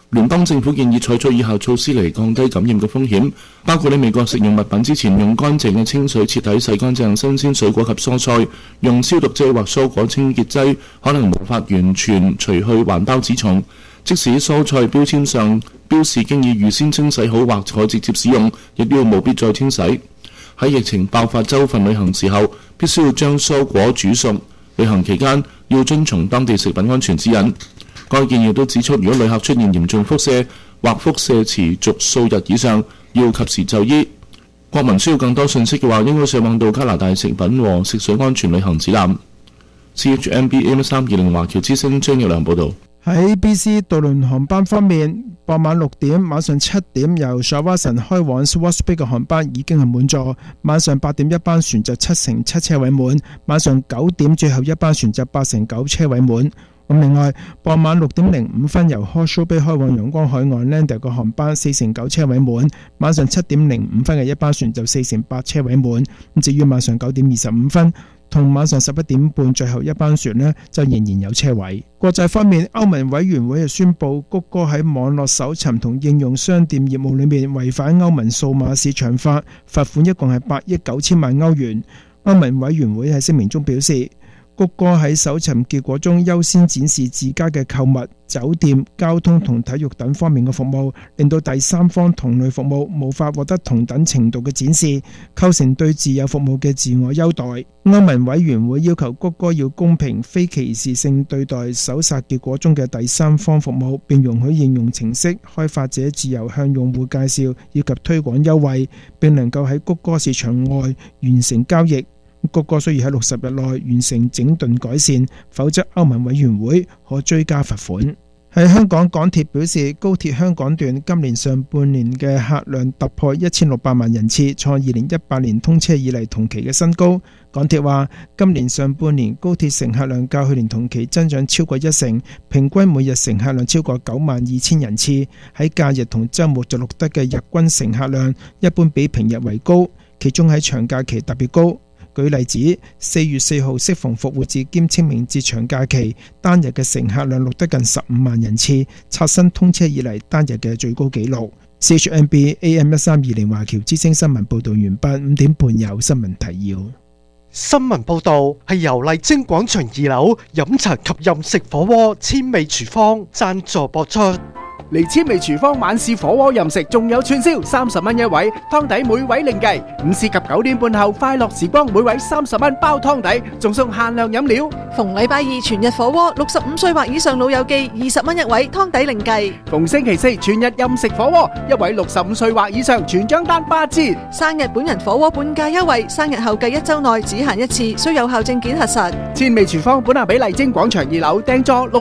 聯邦政府建議採取以下措施嚟降低感染嘅風險，包括喺美國食用物品之前用乾淨嘅清水徹底洗乾淨新鮮水果及蔬菜，用消毒劑或蔬果清潔劑可能無法完全除去環孢子蟲。即使蔬菜標籤上標示經已預先清洗好或可直接使用，亦都要務必再清洗。喺疫情爆發州份旅行時候，必須要將蔬果煮熟。旅行期間要遵從當地食品安全指引。該建議都指出，如果旅客出現嚴重輻射或輻射持續數日以上，要及時就醫。國民需要更多信息嘅話，應該上網到加拿大食品和食水安全旅行指南。CHMB AM320 華僑之聲張奕良報導。 喺 BC 渡輪航班方面，傍晚6點、晚上7點由沙瓦神開往 Swartz Bay 嘅航班已經係滿座，晚上8點一班船就7成7車位滿，晚上9點最後一班船就8成9車位滿。另外，傍晚6點05分由 Horseshoe Bay 開往陽光海岸 Lander 嘅航班4成9車位滿，晚上7點05分嘅一班船就4成8車位滿。至於晚上9點25分同晚上11點半最後一班船呢，就仍然有車位。國際方面，歐盟委員會宣布谷歌喺網絡搜尋同應用商店業務裏面違反歐盟數碼市場法，罰款一共係8億9千萬歐元。歐盟委員會喺聲明中表示，谷歌喺搜尋結果中優先展示自家嘅購物、酒店、交通同體育等方面嘅服務，令到第三方同類服務無法獲得同等程度嘅展示，構成對自有服務嘅自我優待。歐盟委員會要求谷歌要公平、非歧視性對待搜尋結果中嘅第三方服務，並容許應用程式開發者自由向用戶介紹以及推廣優惠，並能夠喺谷歌市場外完成交易。谷歌需要喺60日內完成整頓改善，否則歐盟委員會可追加罰款。喺香港，港鐵表示高鐵香港段今年上半年嘅客量突破1600萬人次，創2018年通車以嚟同期嘅新高。港鐵話今年上半年高鐵乘客量較去年同期增長超過1成，平均每日乘客量超過92000人次。喺假日同週末就錄得嘅日均乘客量一般比平日為高，其中喺長假期特別高。舉例子，4月4號適逢復活節兼清明節長假期，單日嘅乘客量錄得近15萬人次，刷新通車以嚟單日嘅最高紀錄。CHMB AM1320 華僑之聲新聞報道完畢，5點半有新聞提要。 新聞報道係由麗晶廣場2樓飲茶及飲食火鍋千味廚房贊助播出。 嚟千味廚房晚市火鍋任食，仲有串燒30蚊一位，湯底每位另計。午市及9點半後快樂時光，每位30蚊包湯底，仲送限量飲料。 逢禮拜二全日火鍋，65歲或以上老友記20蚊一位，湯底另計。 逢星期四全日任食火鍋，一位65歲或以上全張單8折。 生日本人火鍋半價優惠，生日後計1週內只限一次，需有效證件核實。 千味廚房本下比麗晶廣場2樓訂座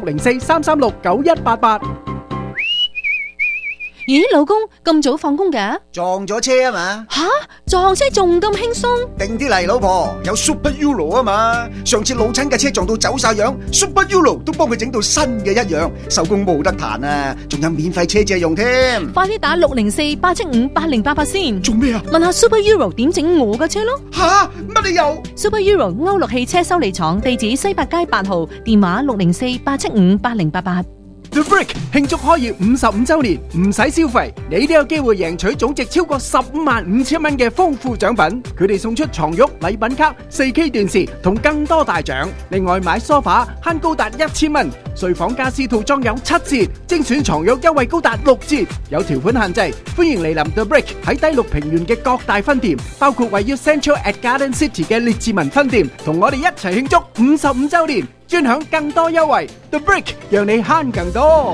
604-336-9188。 咦，老公咁早放工㗎？ 撞咗車啊嘛！ 吓，撞車仲咁輕鬆？ 定啲嚟，老婆，有 Super Euro 啊嘛！上次老親嘅車撞到走晒樣，Super Euro 都幫佢整到新嘅一樣，收工冇得彈啊！仲有免費車借用添。 快啲打604-875-8088先。 做咩啊？ 問下 Super Euro 點整我嘅車咯。 吓，乜理由 ？Super Euro 歐陸汽車修理廠，地址西八街8號，電話604-875-8088。 The Brick 慶祝開業55週年，唔使消費，你都有機會贏取總值超過155000蚊嘅豐富獎品。佢哋送出床褥、禮品卡、4K 電視同更多大獎。另外買梳化慳高達1000蚊，睡房家私套裝有7折，精選床褥優惠高達6折。有條款限制，歡迎嚟臨 The Brick 喺低綠平原嘅各大分店，包括位於 Central at Garden City 嘅列治文分店，同我哋一齊慶祝55週年。專享更多優惠 ，The Brick 讓你慳更多。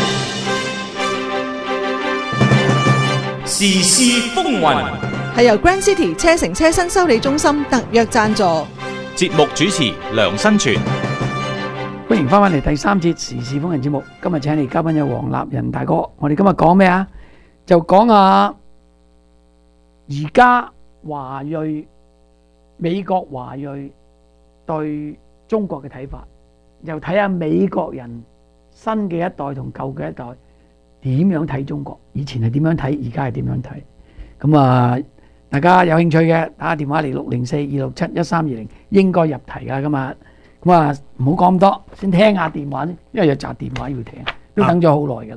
時事風雲係由 Grand City 車城車身修理中心特約贊助。 節目主持梁新全。 歡迎翻返嚟第3節時事風雲節目。今日請嚟嘉賓有黃立仁大哥。我哋今日講咩啊？就講下而家華裔美國華裔對中國嘅睇法，又睇下美國人新嘅一代同舊嘅一代點樣睇中國，以前係點樣睇，而家係點樣睇。咁啊，大家有興趣嘅打電話嚟604-267-1320，應該入題㗎今日。咁啊，唔好講咁多，先聽下電話先，因為有集電話要聽，都等咗好耐㗎啦。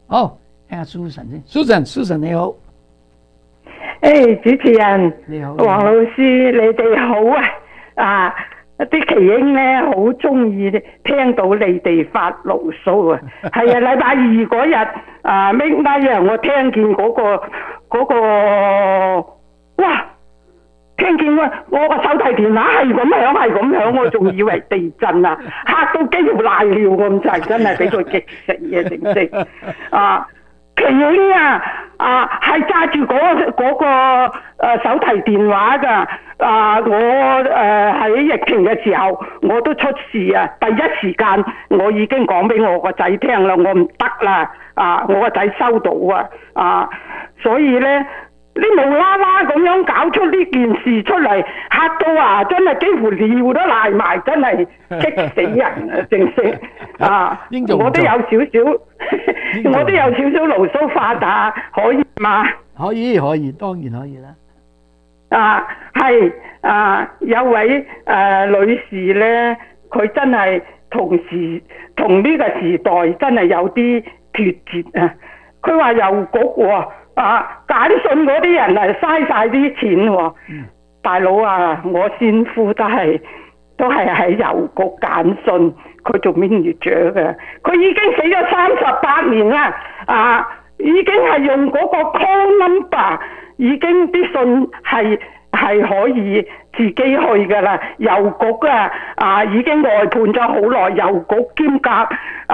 好，聽下 Susan 先。Susan 你好。 主持人你好， 黃老師，你哋好啊！啲奇英咧好中意聽到你哋發牢騷啊！係啊，禮拜二嗰日midnight我聽見嗰個，哇！聽見我個手提電話係咁響，我仲以為地震啊，嚇到幾乎瀨尿咁滯，真係俾佢激死啊！正式啊！奇英係揸住嗰個手提電話㗎。我喺疫情嘅時候我都出事啊！第一時間我已經講俾我個仔聽啦，我唔得啦！我個仔收到所以呢，你無啦啦咁樣搞出呢件事出嚟，嚇到真係幾乎尿都瀨埋，真係激死人啊！正式我都有少少牢騷發下，可以嗎？ 可以，當然可以啦。 係有位女士呢，佢真係同呢個時代真係有啲脫節啊！佢話郵局簡訊嗰啲人嘥晒啲錢喎。大佬我先夫都係喺郵局簡訊，佢做 manager 嘅，佢已經死咗38年啦，已經係用嗰個 call number， 已經啲信係可以自己去㗎啦。郵局已經外判咗好耐，郵局兼夾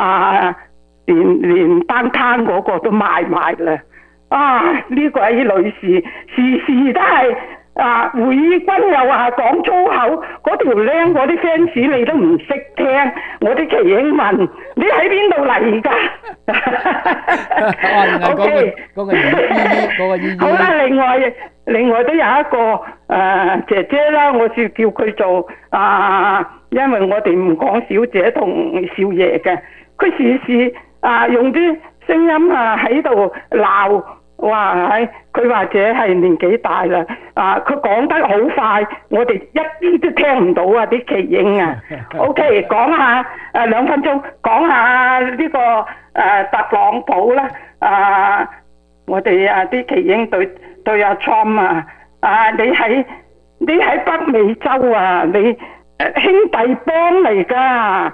連單攤嗰個都賣埋啦。呢位女士時都係會軍又話講粗口，嗰條僆嗰啲 fans 你都唔識聽，我啲奇英問你喺邊度嚟㗎？OK，嗰個姨姨。好啦，另外都有一個姐姐啦，我是叫佢做因為我哋唔講小姐同少爺嘅，佢時用啲聲音喺度鬧。哇！佢或者係年紀大啦，佢講得好快，我哋一啲都聽唔到啲奇英OK， 講下2分鐘，講下呢個特朗普啦。我哋啲奇英對Trump 你喺北美洲你兄弟幫嚟㗎，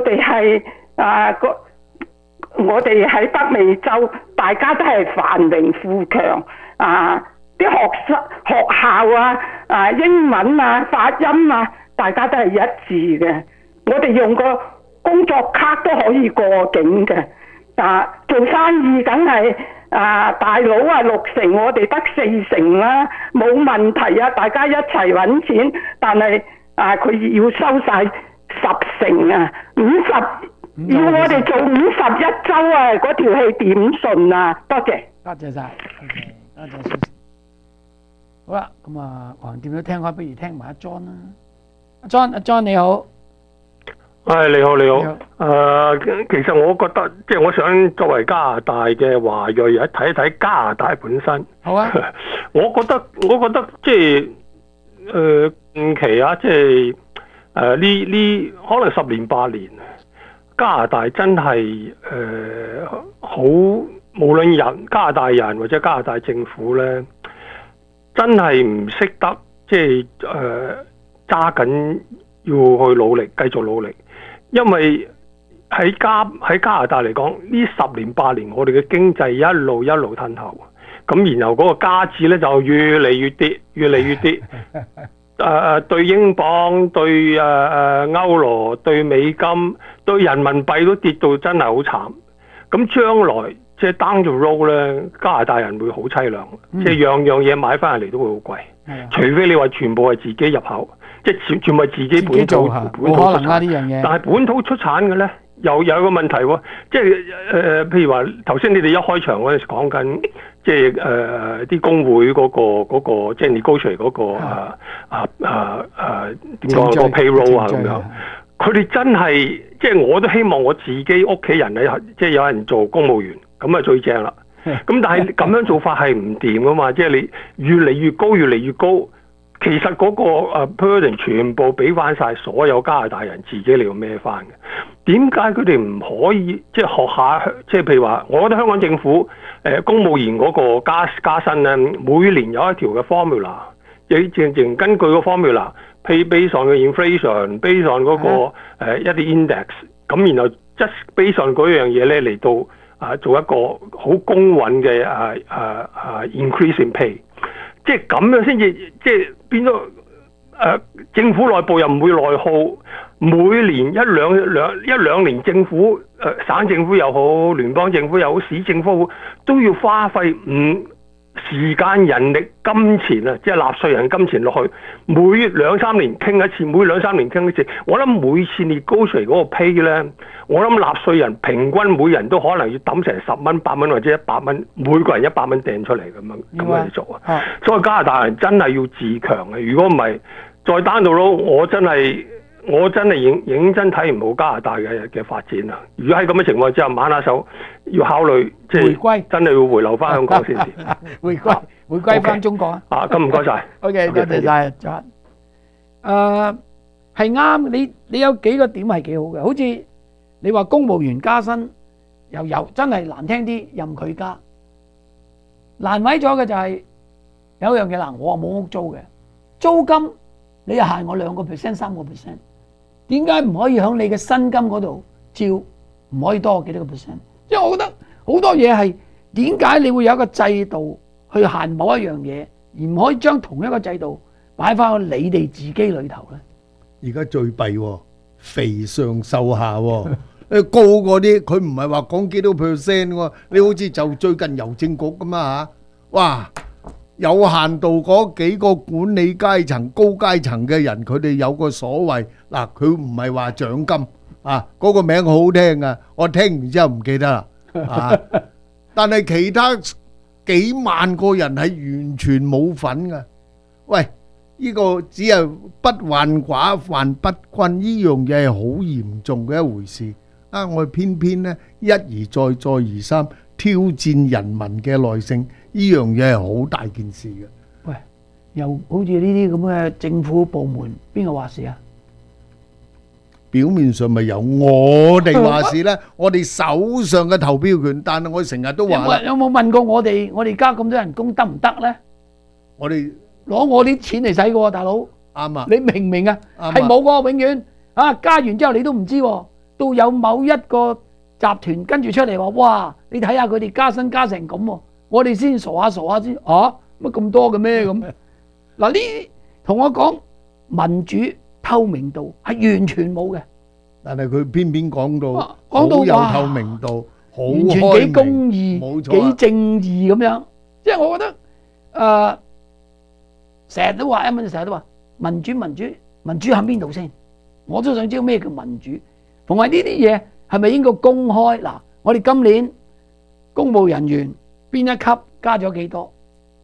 我哋喺北美洲，大家都係繁榮富強啲學校英文發音大家都係一致嘅。我哋用個工作卡都可以過境嘅。做生意梗係大佬6成，我哋得4成啦，冇問題大家一齊揾錢。但係佢要收晒10成50。要我哋做51週嗰條氣點順多謝。 多謝晒。多謝先生。好啦，咁橫掂都聽開，不如聽埋阿 John 啦。阿 John 你好。 你好。其實我覺得，即係我想作為加拿大嘅華裔，睇一睇加拿大本身。好啊。我覺得即係近期即係呢可能10年8年。加拿大真係好，無論加拿大人或者加拿大政府咧，真係唔識得即係揸緊要去努力，繼續努力。因為喺加拿大嚟講，呢10年8年，我哋嘅經濟一路褪後，咁然後嗰個加紙咧就越嚟越跌。對英鎊、對歐羅、對美金、對人民幣都跌到真係好慘。咁將來即係 down the road 咧，加拿大人會好凄涼，即係樣嘢買翻嚟都會好貴。除非你話全部係自己入口，即係全部係自己本土出產。呢樣嘢。但係本土出產嘅咧，又有一個問題喎，即係譬如話頭先你哋一開場嗰陣時講緊。即係啲工會嗰個即係 negotiate 嗰個點講個 payroll 咁樣，佢哋真係即係我都希望我自己屋企人即係有人做公務員，咁啊最正啦。咁但係咁樣做法係唔掂噶嘛，即係你越嚟越高， 其實嗰個burden 全部俾翻晒所有加拿大人自己嚟到孭翻嘅。點解佢哋唔可以即係學下？即係譬如話，我覺得香港政府公務員嗰個加薪咧，每年有一條嘅 formula， 亦正根據個 formula，based on 嘅 inflation，based on 嗰個一啲 index， 咁然後 just based on 嗰樣嘢咧嚟到做一個好公允嘅increase in pay， 即係咁樣先至即係變咗政府內部又唔會內耗。每年一兩年政府省政府又好，聯邦政府又好，市政府都要花費時間、人力、金錢啊，即係納稅人金錢落去，每兩三年傾一次，每兩三年傾一次。我諗每次你高出嚟嗰個 pay 咧，我諗納稅人平均每人都可能要抌成10蚊、8蚊或者100蚊，每個人100蚊掟出嚟咁樣去做啊。所以加拿大人真係要自強嘅，如果唔係再單到咯，我真係認真睇唔到加拿大嘅發展啊！如果喺咁嘅情況之下，馬拉手要考慮即係回歸，真係要回流翻香港先至。 回歸翻中國啊！ 咁唔該晒。 OK， 多謝晒。係啱，你有幾個點係幾好嘅，好似你話公務員加薪又有真係難聽啲，任佢加。難為咗嘅就係有一樣嘢啦，我冇屋租嘅，租金你又限我2%、3%。點解唔可以喺你嘅薪金嗰度照唔可以多幾多個 percent？ 因為我覺得好多嘢係點解你會有一個制度去限某一樣嘢，而唔可以將同一個制度擺翻去你哋自己裏頭咧？ 而家最弊喎，肥上瘦下喎，高嗰啲佢唔係話講幾多 percent 喎，你好似就最近郵政局咁啊嚇，哇！有限度嗰幾個管理階層、高階層嘅人，佢哋有個所謂嗱，佢唔係話獎金啊，嗰個名好好聽啊，我聽完之後唔記得啦啊！但係其他幾萬個人係完全冇份㗎。喂，呢個只係不患寡患不均，呢樣嘢係好嚴重嘅一回事啊！我哋偏偏呢一而再、再而三挑戰人民嘅耐性。呢樣嘢係好大件事嘅。 喂，又好似呢啲咁嘅政府部門，邊個話事啊？ 表面上咪由我哋話事咧，我哋手上嘅投票權，但係我成日都話有冇問過我哋？我哋加咁多人工得唔得咧？ 我哋攞我啲錢嚟使嘅喎，大佬。 啱啊！ 你明唔明啊？係冇嘅，永遠啊加完之後你都唔知，到有某一個集團跟住出嚟話：哇！你睇下佢哋加薪加成咁喎。我哋先傻下先，乜咁多嘅咩咁？嗱呢同我講民主透明度係完全冇嘅， 但係佢偏偏講到好有透明度，好完全幾公義、 冇錯幾正義咁樣。即係我覺得成日都話成日都話民主喺邊度先？我都想知道咩叫民主，同埋呢啲嘢係咪應該公開？嗱，我哋今年公務人員邊一級加咗幾多？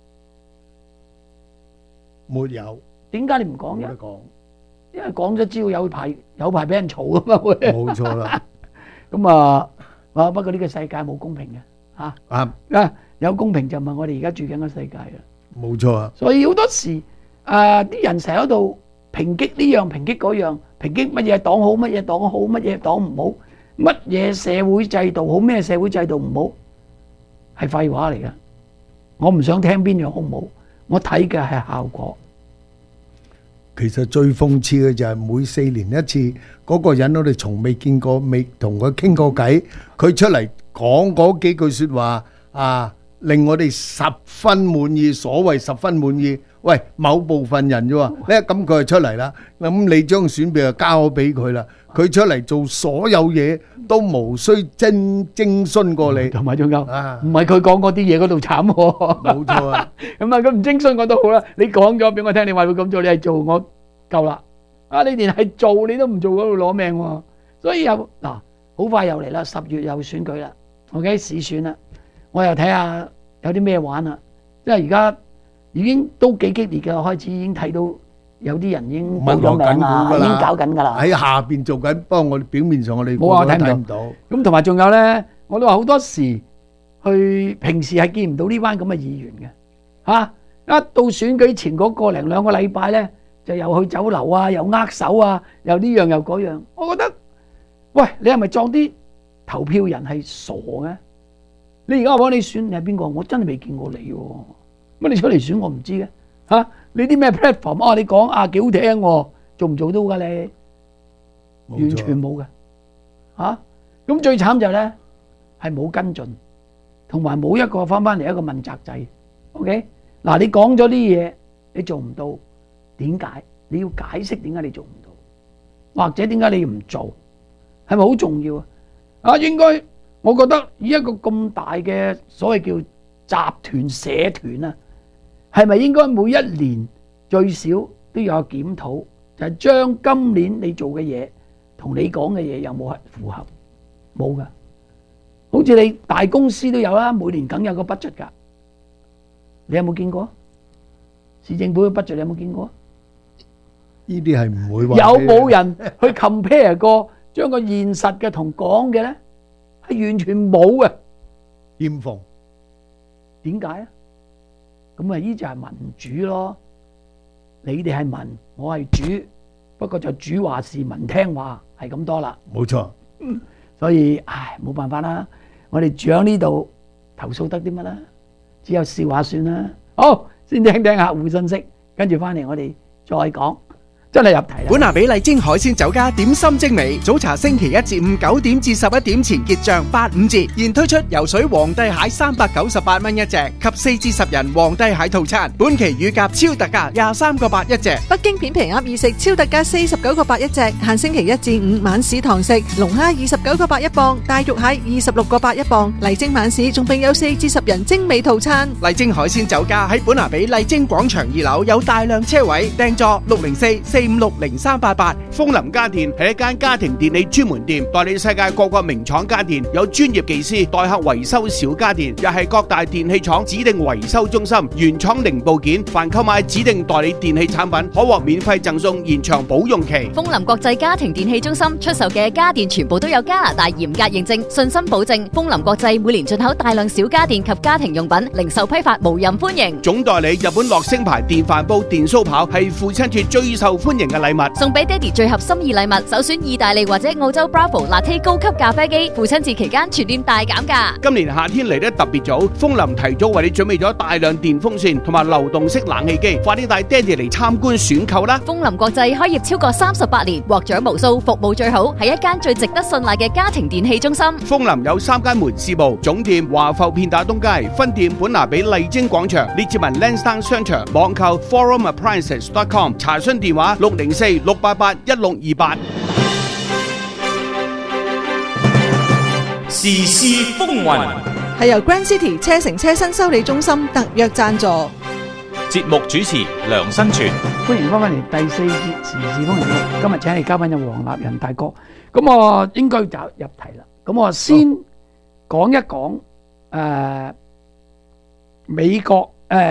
沒有。 點解你唔講嘅？ 冇得講。 因為講咗之後有排俾人嘈啊嘛會。 冇錯啦。 咁不過呢個世界冇公平嘅嚇。 啱。 有公平就唔係我哋而家住緊個世界啦。 冇錯啊。 所以好多時啲人成日喺度抨擊呢樣抨擊嗰樣，抨擊乜嘢黨好，乜嘢黨好，乜嘢黨唔好，乜嘢社會制度好，咩社會制度唔好。係廢話嚟㗎，我唔想聽邊樣好唔好，我睇嘅係效果。 其實最諷刺嘅就係每4年一次，嗰個人我哋從未見過，未同佢傾過偈，佢出嚟講嗰幾句説話啊，令我哋十分滿意。所謂十分滿意，喂，某部分人啫喎，咧咁佢就出嚟啦，咁你將選票就交咗俾佢啦，佢出嚟做所有嘢都無需徵詢過你， 同埋仲有唔係佢講嗰啲嘢嗰度慘喎， 冇錯啊， 咁佢唔徵詢我都好啦，你講咗俾我聽，你話會咁做，你係做我夠啦，你連係做你都唔做嗰度攞命喎，所以又嗱好快又嚟啦，10月又選舉啦 ，OK 市選啦，我又睇下有啲咩玩啦，因為而家已經都幾激烈嘅，開始已經睇到有啲人已經報咗名啦，已經搞緊㗎啦。 喺下邊做緊，不過我哋表面上我哋冇話睇唔到。 咁同埋仲有咧，我都話好多時去平時係見唔到呢班咁嘅議員嘅嚇， 一到選舉前嗰個零兩個禮拜咧，就又去酒樓啊，又握手啊，又呢樣又嗰樣。我覺得，喂，你係咪撞啲投票人係傻嘅？你而家話你選你係邊個？我真係未見過你喎。乜你出嚟選我唔知嘅嚇？你啲咩 platform 啊？你講啊幾好聽喎，做唔做到㗎你？完全冇嘅嚇。咁最慘就係咧係冇跟進，同埋冇一個翻嚟一個問責制。OK， 嗱你講咗啲嘢，你做唔到，點解？你要解釋點解你做唔到，或者點解你唔做，係咪好重要啊？啊，應該我覺得以一個咁大嘅所謂叫集團社團啊，係咪應該每一年最少都有檢討，就係將今年你做嘅嘢同你講嘅嘢有冇係符合？冇噶，好似你大公司都有啦，每年梗有個 budget 噶，你有冇見過？市政府嘅 budget 你有冇見過？ 呢啲係唔會話。 有冇人去 compare 過將個現實嘅同講嘅咧？係完全冇嘅， 欠奉。 點解啊？咁啊，呢就係民主咯。你哋係民，我係主，不過就主話事，民聽話，係咁多啦。 冇錯。 所以，唉，冇辦法啦。我哋住喺呢度，投訴得啲乜啦？只有笑話算啦。好，先聽聽客戶信息，跟住翻嚟我哋再講。真係入題啦！ 本拿比麗晶海鮮酒家點心精美，早茶星期一至五9點至11點前結賬85折，現推出游水皇帝蟹398蚊一隻及4至10人皇帝蟹套餐，本期乳鴿超特價23個8一隻， 北京片皮鴨意食超特價49個8一隻，限星期一至五晚市堂食，龍蝦29個8一磅，大肉蟹26個8一磅，麗晶晚市仲並有4至10人精美套餐。 麗晶海鮮酒家喺本拿比麗晶廣場2樓有大量車位，訂座604-456-0388。 楓林家電係一間家庭電器專門店，代理世界各個名廠家電，有專業技師代客維修小家電，又係各大電器廠指定維修中心，原廠零部件，凡購買指定代理電器產品，可獲免費贈送延長保用期。 楓林國際家庭電器中心出售嘅家電全部都有加拿大嚴格認證，信心保證。楓林國際每年進口大量小家電及家庭用品，零售批發無任歡迎。 總代理日本樂星牌電飯煲、電酥刨係父親節最受歡迎嘅禮物， 送俾爹哋最合心意禮物，首選意大利或者澳洲 Bravo Latte 高級咖啡機，父親節期間全店大減價。 今年夏天嚟得特別早，楓林提早為你準備咗大量電風扇同埋流動式冷氣機，快啲帶爹哋嚟參觀選購啦！ 楓林國際開業超過38年，獲獎無數，服務最好，係一間最值得信賴嘅家庭電器中心。 楓林有3間門市部，總店華埠片打東街，分店本拿比麗晶廣場，列治文 Lansdowne 商場，網購 forumappliances.com， 查詢電話604-688-1628。 時事風雲係由 Grand City 車城車身修理中心特約贊助。 節目主持梁新全， 歡迎翻返嚟第4節時事風雲。今日請嚟嘉賓有黃立仁大哥，咁我應該就入題啦。咁我先講一講美國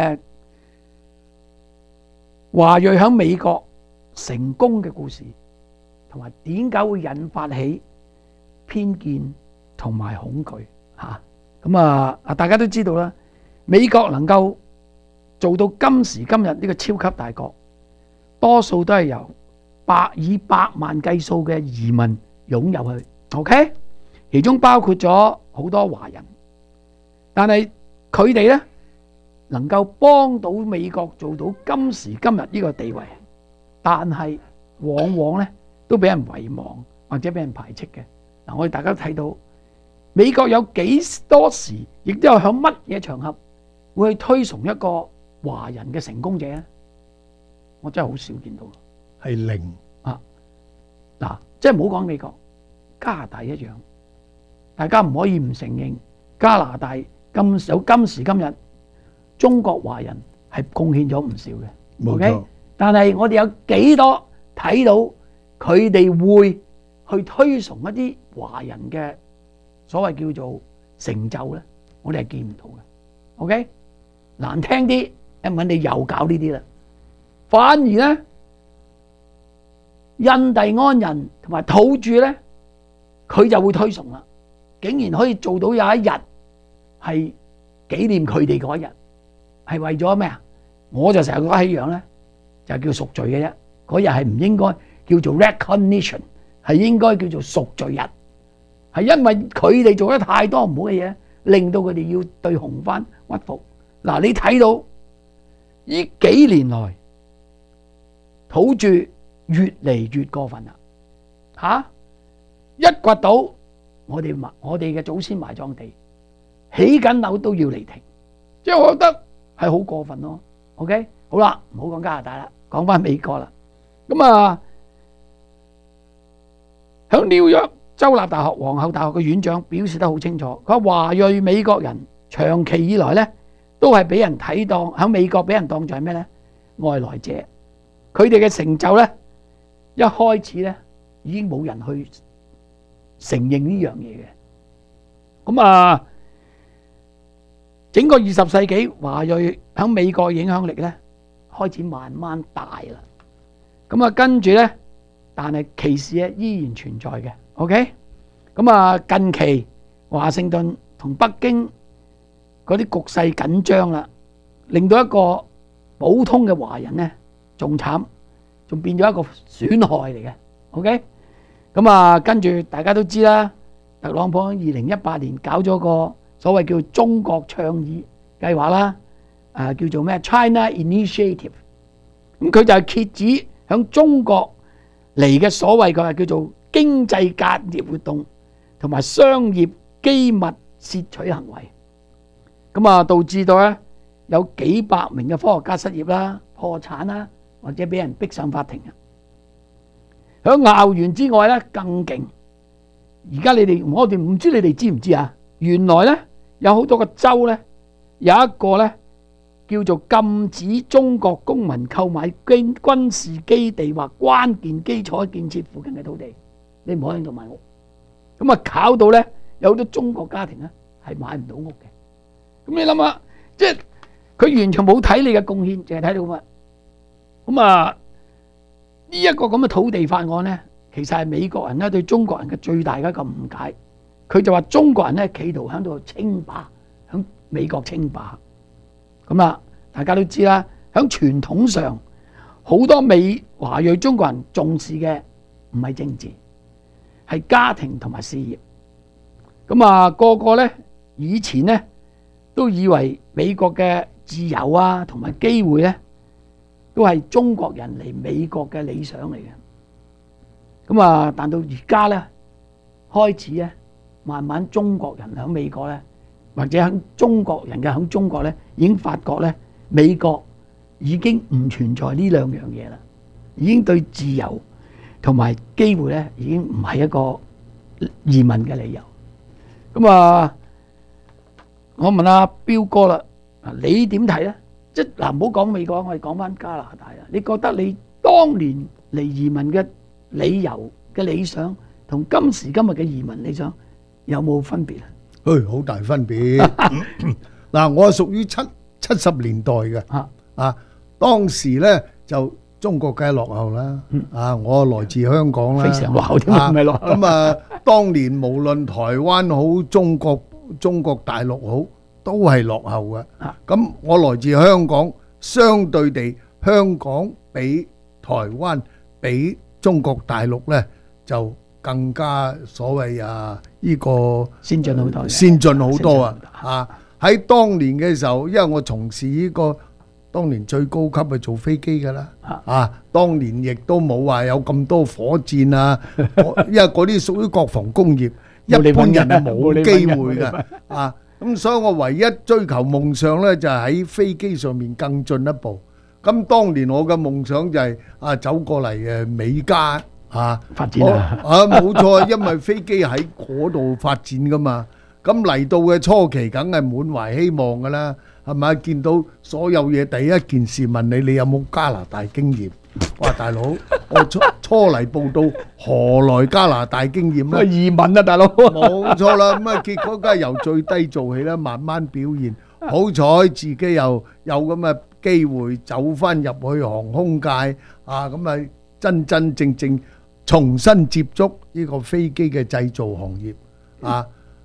華裔喺美國成功嘅故事，同埋點解會引發起偏見同埋恐懼嚇。咁大家都知道啦，美國能夠做到今時今日呢個超級大國，多數都係由以百萬計數嘅移民湧入去 ，OK？ 其中包括咗好多華人，但係佢哋咧能夠幫到美國做到今時今日呢個地位，但係往往咧都俾人遺忘或者俾人排斥嘅。嗱，我哋大家都睇到美國有幾多時，亦都有響乜嘢場合會去推崇一個華人嘅成功者咧？我真係好少見到， 係零啊！嗱，即係唔好講美國，加拿大一樣，大家唔可以唔承認加拿大咁有今時今日，中國華人係貢獻咗唔少嘅。 冇錯。 Okay? 但係我哋有幾多睇到佢哋會去推崇一啲華人嘅所謂叫做成就咧？我哋係見唔到嘅。OK， 難聽啲，一問你又搞呢啲啦。反而咧，印第安人同埋土著咧，佢就會推崇啦。竟然可以做到有一日係紀念佢哋嗰一日，係為咗咩啊？ 我就成日覺得一樣咧，就叫贖罪嘅啫。嗰日係唔應該叫做 recognition， 係應該叫做贖罪日，係因為佢哋做得太多唔好嘅嘢，令到佢哋要對紅番屈服。嗱，你睇到呢幾年來土著越嚟越過分啦，一掘到我哋嘅祖先埋葬地，起緊樓都要離停，即係我覺得係好過分咯。OK， 好啦，唔好講加拿大啦，講翻美國啦。咁啊，響紐約州立大學皇后大學嘅院長表示得好清楚，佢話華裔美國人長期以來咧都係俾人睇當喺美國俾人當作係咩咧？外來者，佢哋嘅成就咧一開始咧已經冇人去承認呢樣嘢嘅。咁啊，整個20世紀華裔喺美國影響力咧開始慢慢大啦。咁啊，跟住咧，但係歧視咧依然存在嘅。OK， 咁啊，近期華盛頓同北京嗰啲局勢緊張啦，令到一個普通嘅華人咧仲慘，仲變咗一個損害嚟嘅。OK， 咁啊，跟住大家都知啦，特朗普喺2018年搞咗個所謂叫中國倡議計劃啦，叫做咩 China Initiative， 咁佢就係遏止響中國嚟嘅所謂嘅叫做經濟間諜活動同埋商業機密竊取行為，咁啊導致到咧有幾百名嘅科學家失業啦、破產啦，或者俾人逼上法庭啊！響校園之外咧更勁，而家我哋唔知你哋知唔知啊？原來咧有好多個州咧有一個咧叫做禁止中國公民購買軍事基地或關鍵基礎建設附近嘅土地，你唔可以喺度買屋。咁啊搞到咧有好多中國家庭咧係買唔到屋嘅。咁你諗下，即係佢完全冇睇你嘅貢獻，淨係睇到乜？咁啊呢一個咁嘅土地法案咧，其實係美國人咧對中國人嘅最大嘅一個誤解。佢就話中國人咧企圖喺度稱霸，喺美國稱霸。咁啦，大家都知啦，喺傳統上好多華裔中國人重視嘅唔係政治，係家庭同埋事業。咁啊，個個咧以前咧都以為美國嘅自由啊同埋機會咧都係中國人嚟美國嘅理想嚟嘅。咁啊，但到而家咧開始咧，慢慢中國人喺美國咧，或者喺中國人嘅喺中國咧，已經發覺咧，美國已經唔存在呢兩樣嘢啦，已經對自由同埋機會咧，已經唔係一個移民嘅理由。咁啊，我問阿彪哥啦，你點睇咧？即係嗱，唔好講美國，我哋講翻加拿大啊。你覺得你當年嚟移民嘅理由嘅理想，同今時今日嘅移民理想有冇分別啊？ 好大分別。嗱，我係屬於70年代嘅，當時咧就中國梗係落後啦，我來自香港啦， 非常落後添，唔係落後。 咁啊，當年無論台灣好，中國大陸好，都係落後嘅。咁我來自香港，相對地，香港比台灣比中國大陸咧就更加所謂呢個先進好多， 先進好多啊！喺當年嘅時候，因為我從事呢個當年最高級係做飛機㗎啦，當年亦都冇話有咁多火箭啊，因為嗰啲屬於國防工業，一般人係冇機會㗎啊！咁所以我唯一追求夢想咧，就係喺飛機上面更進一步。咁當年我嘅夢想就係走過嚟美加發展冇錯，因為飛機喺嗰度發展噶嘛。咁嚟到嘅初期，梗係滿懷希望噶啦，係咪？見到所有嘢，第一件事問你有冇加拿大經驗？哇，大佬，我初嚟報到，何來加拿大經驗咧？ 移民啊，大佬。 冇錯啦，咁結果梗係由最低做起啦，慢慢表現。好彩自己又有咁嘅機會走翻入去航空界咁真真正正重新接觸呢個飛機嘅製造行業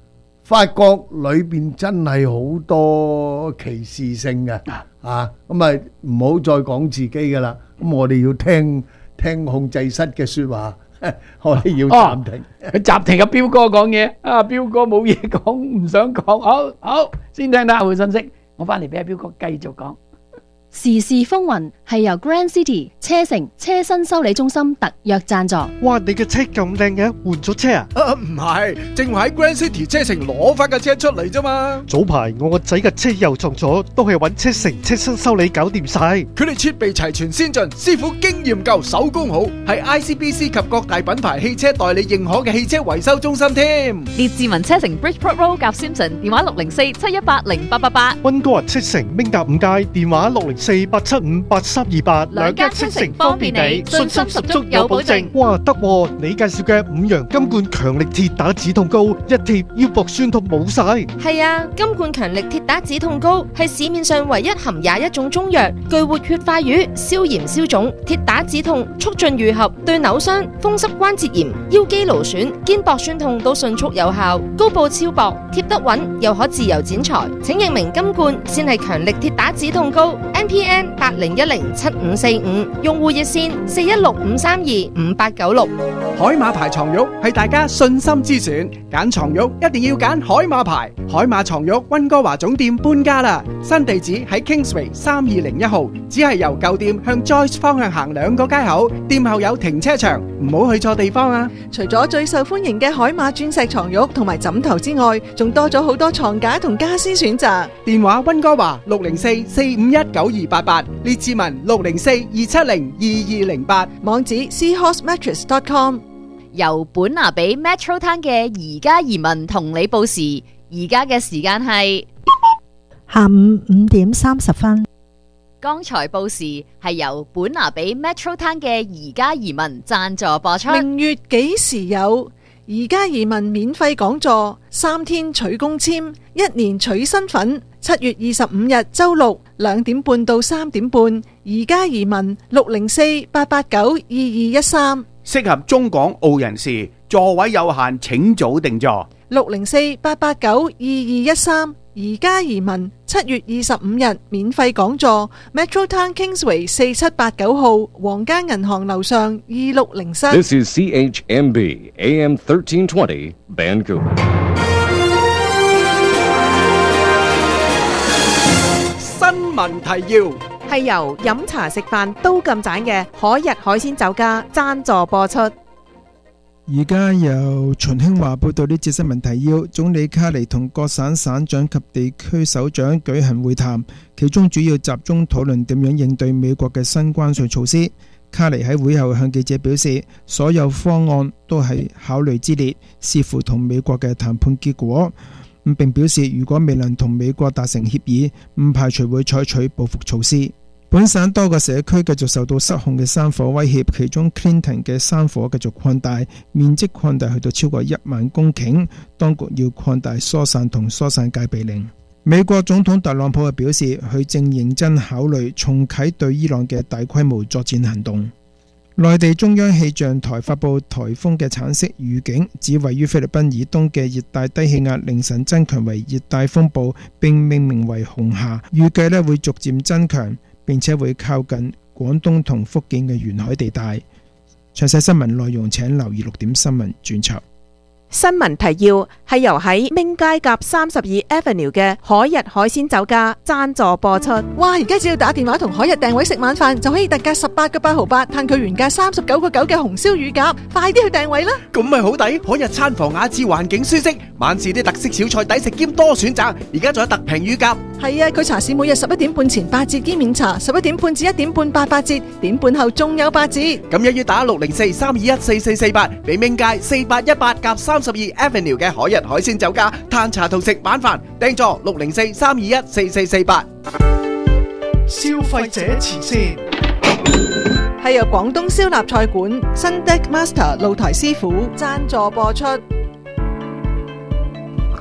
發覺裏邊真係好多歧視性嘅啊！咁啊唔好再講自己噶啦，咁我哋要聽控制室嘅説話，我哋要暫停。 佢暫停阿彪哥講嘢，彪哥冇嘢講，唔想講，好，先聽下會信息，我翻嚟俾阿彪哥繼續講。 時事風雲係由 Grand City 車城車身修理中心特約贊助。 哇！你嘅車咁靚嘅，換咗車啊？ 唔係，正話喺 Grand City 車城攞翻架車出嚟啫嘛。 早排我個仔嘅車又撞咗，都係揾車城車身修理搞掂晒。 佢哋設備齊全先進，師傅經驗夠，手工好，係 ICBC 及各大品牌汽車代理認可嘅汽車維修中心添。 列治文車城 Bridgeport Road 夾 Simpson， 電話604-718-0888。 溫哥華車城明達五街，電話604-875-8328。 兩間車城方便你，信心十足有保證。 哇，得喎！你介紹嘅五羊金罐強力鐵打止痛膏，一貼腰膊酸痛冇晒。 係啊，金罐強力鐵打止痛膏係市面上唯一含21種中藥，具活血化瘀、消炎消腫、鐵打止痛，促進愈合，對扭傷、風濕關節炎、腰肌勞損、肩膊酸痛都迅速有效。膏布超薄，貼得穩，又可自由剪裁。請認明金罐先係強力鐵打止痛膏。NPN 80107545，用戶熱線416-532-5896。 海馬牌床褥係大家信心之選，揀床褥一定要揀海馬牌。海馬床褥溫哥華總店搬家啦，新地址喺 Kingsway 3201號，只係由舊店向 Joyce 方向行2個街口，店後有停車場，唔好去錯地方啊！ 除咗最受歡迎嘅海馬鑽石床褥同埋枕頭之外，仲多咗好多床架同家私選擇。 電話溫哥華604-451-9288，列治文604-270-2208， 網址 seahorsemattress.com。 由本拿比 Metro Town 嘅宜家移民同你報時，而家嘅時間係下午5點30分。 剛才報時係由本拿比 Metro Town 嘅宜家移民贊助播出。 明月幾時有？宜家移民免費講座，3天取公簽，1年取身份。7月25日周六2點半到3點半，宜家移民604-889-2213。 適合中港澳人士，座位有限，請早訂座。 604-889-2213，宜家移民7月25日免費講座 ，Metro Town Kingsway 4789號，皇家銀行樓上2607。 This is CHMB AM 1320 Vancouver。 新聞提要係由飲茶食飯都咁盞嘅海逸海鮮酒家贊助播出。 而家由秦興華報道呢節新聞提要。總理卡尼同各省省長及地區首長舉行會談，其中主要集中討論點樣應對美國嘅新關稅措施。卡尼喺會後向記者表示，所有方案都係考慮之列，視乎同美國嘅談判結果。並表示，如果未能同美國達成協議，唔排除會採取報復措施。本省多個社區繼續受到失控嘅山火威脅，其中 Clinton 嘅山火繼續擴大，面積擴大去到超過1萬公頃，當局要擴大疏散同疏散戒備令。美國總統特朗普表示，佢正認真考慮重啟對伊朗嘅大規模作戰行動。內地中央氣象台發布颱風嘅橙色預警，指位於菲律賓以東嘅熱帶低氣壓凌晨增強為熱帶風暴，並命名為紅霞，預計會逐漸增強，並且會靠近廣東同福建嘅沿海地帶。詳細新聞內容請留意6點新聞專輯。 新聞提要係由喺明街夾32 Avenue 嘅海逸海鮮酒家贊助播出。 哇！而家只要打電話同海逸訂位食晚飯，就可以特價18個8毫8，嘆佢原價39個9嘅紅燒乳鴿，快啲去訂位啦！ 咁咪好抵，海逸餐房雅致，環境舒適，晚市啲特色小菜抵食兼多選擇，而家仲有特平乳鴿。 係啊，佢茶市每日11點半前8折兼免茶，11點半至1點半8折，點半後仲有8折。 咁一於打604-321-4448，俾明街4818夾32 Avenue 嘅海逸海鮮酒家嘆茶同食晚飯，訂座604-321-4448。 消費者慈善係由廣東燒臘菜館新 Deck Master 露台師傅贊助播出。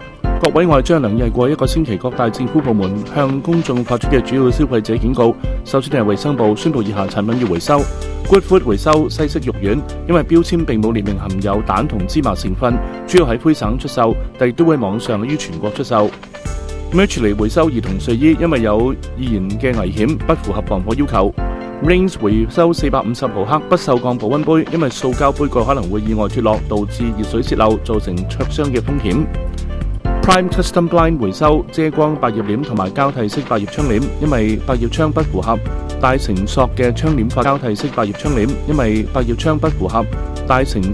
各委外將梁毅過一個星期各大政府部門向公眾發出嘅主要消費者警告。首先係衛生部宣布以下產品要回收。Good Food 回收西式肉丸，因為標籤並冇列明含有蛋同芝麻成分，主要喺魁省出售，但亦都會網上於全國出售。Mutually 回收兒童睡衣，因為有易燃嘅危險，不符合防火要求。Rings 回收450毫克不鏽鋼保溫杯，因為塑膠杯蓋可能會意外脫落，導致熱水洩漏，造成灼傷嘅風險。Prime Custom Blind 回收遮光百葉簾同埋交替式百葉窗簾，因為百葉窗不符合帶繩索嘅窗簾法。交替式百葉窗簾，因為百葉窗不符合帶繩